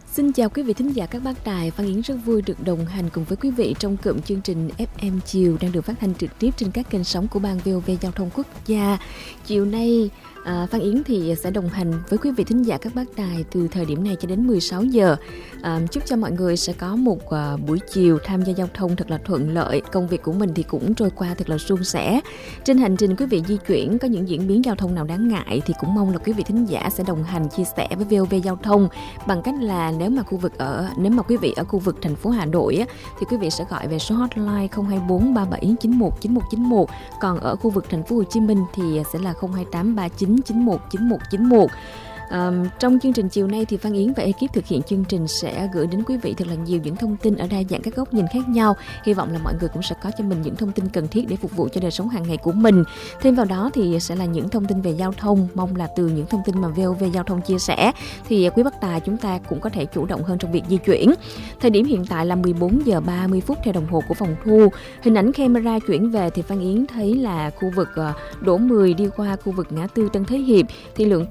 Xin chào quý vị thính giả các bác đài, Phan Yến rất vui được đồng hành cùng với quý vị trong cụm chương trình FM Chiều đang được phát thanh trực tiếp trên các kênh sóng của Ban VOV Giao thông Quốc gia. Chiều nay Phan Yến thì sẽ đồng hành với quý vị thính giả các bác đài từ thời điểm này cho đến 16 giờ. Chúc cho mọi người sẽ có một buổi chiều tham gia giao thông thật là thuận lợi. Công việc của mình thì cũng trôi qua thật là suôn sẻ. Trên hành trình quý vị di chuyển có những diễn biến giao thông nào đáng ngại thì cũng mong là quý vị thính giả sẽ đồng hành chia sẻ với VOV Giao thông bằng cách là nếu mà quý vị ở khu vực thành phố Hà Nội á, thì quý vị sẽ gọi về số hotline 024 3791 9191. Còn ở khu vực thành phố Hồ Chí Minh thì sẽ là 028 39 91 9191. Trong chương trình chiều nay thì Phan Yến và ekip thực hiện chương trình sẽ gửi đến quý vị thật là nhiều những thông tin ở đa dạng các góc nhìn khác nhau. Hy vọng là mọi người cũng sẽ có cho mình những thông tin cần thiết để phục vụ cho đời sống hàng ngày của mình. Thêm vào đó thì sẽ là những thông tin về giao thông, mong là từ những thông tin mà VOV Giao thông chia sẻ thì quý bác tài chúng ta cũng có thể chủ động hơn trong việc di chuyển. Thời điểm hiện tại là 14 giờ 30 phút theo đồng hồ của phòng thu. Hình ảnh camera chuyển về thì Phan Yến thấy là khu vực Đỗ 10 đi qua khu vực ngã tư Tân Thế Hiệp thì lượng